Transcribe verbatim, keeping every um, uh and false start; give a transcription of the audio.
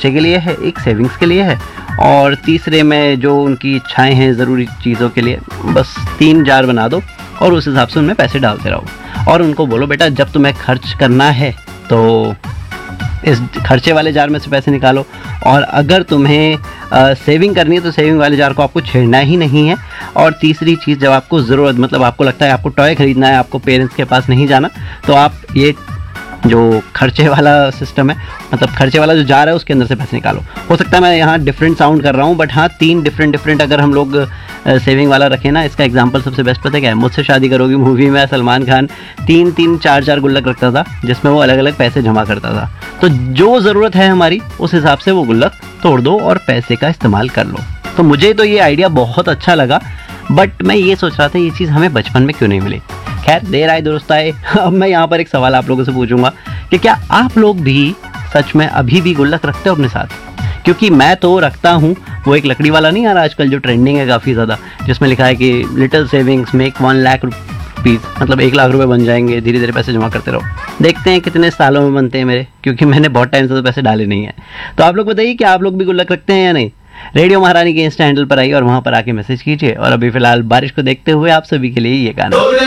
खर्चे के लिए है, एक सेविंग्स के लिए है, और तीसरे में जो उनकी इच्छाएं हैं ज़रूरी चीज़ों के लिए। बस तीन जार बना दो और उस हिसाब से उनमें पैसे डालते रहो और उनको बोलो बेटा जब तुम्हें खर्च करना है तो इस खर्चे वाले जार में से पैसे निकालो, और अगर तुम्हें आ, सेविंग करनी है तो सेविंग वाले जार को आपको छेड़ना ही नहीं है। और तीसरी चीज़, जब आपको ज़रूरत मतलब आपको लगता है आपको टॉय ख़रीदना है, आपको पेरेंट्स के पास नहीं जाना, तो आप ये जो खर्चे वाला सिस्टम है, मतलब खर्चे वाला जो जार है उसके अंदर से पैसे निकालो। हो सकता है मैं यहाँ डिफरेंट साउंड कर रहा हूँ, बट हाँ तीन डिफरेंट डिफरेंट अगर हम लोग सेविंग वाला रखें ना, इसका एग्जांपल सबसे बेस्ट पता है क्या है? मुझसे शादी करोगी मूवी में सलमान खान तीन तीन चार चार गुल्लक रखता था जिसमें वो अलग अलग पैसे जमा करता था। तो जो ज़रूरत है हमारी उस हिसाब से वो गुल्लक तोड़ दो और पैसे का इस्तेमाल कर लो। तो मुझे तो ये आइडिया बहुत अच्छा लगा, बट मैं ये सोच रहा था ये चीज़ हमें बचपन में क्यों नहीं मिली। खैर देर आए दुरुस्त आए। अब मैं यहाँ पर एक सवाल आप लोगों से पूछूंगा कि क्या आप लोग भी सच में अभी भी गुल्लक रखते हो अपने साथ? क्योंकि मैं तो रखता हूँ। वो एक लकड़ी वाला नहीं आ रहा आजकल जो ट्रेंडिंग है काफ़ी ज़्यादा, जिसमें लिखा है कि little savings make one lakh rupees, मतलब एक लाख रुपए बन जाएंगे, धीरे धीरे पैसे जमा करते रहो। देखते हैं कितने सालों में बनते हैं मेरे, क्योंकि मैंने बहुत टाइम से तो पैसे डाले नहीं हैं। तो आप लोग बताइए कि आप लोग भी गुल्लक रखते हैं या नहीं? रेडियो महारानी के इंस्टा हैंडल पर आइए और वहाँ पर आके मैसेज कीजिए। और अभी फिलहाल बारिश को देखते हुए आप सभी के लिए ये गाना।